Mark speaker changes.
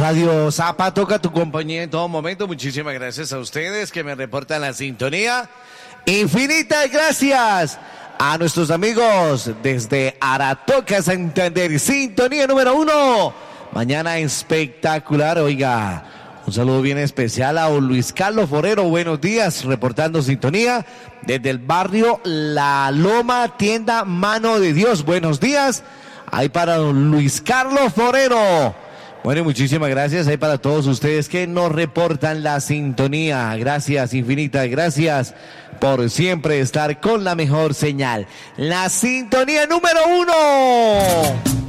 Speaker 1: Radio Zapa toca tu compañía en todo momento. Muchísimas gracias a ustedes que me reportan la sintonía. Infinitas gracias a nuestros amigos desde Aratoca, Santander. Sintonía número 1. Mañana espectacular, oiga. Un saludo bien especial a Luis Carlos Forero. Buenos días, reportando sintonía desde el barrio La Loma, tienda Mano de Dios. Buenos días. Ahí para don Luis Carlos Forero. Bueno, muchísimas gracias ahí para todos ustedes que nos reportan la sintonía. Gracias, infinitas gracias por siempre estar con la mejor señal. La sintonía número 1.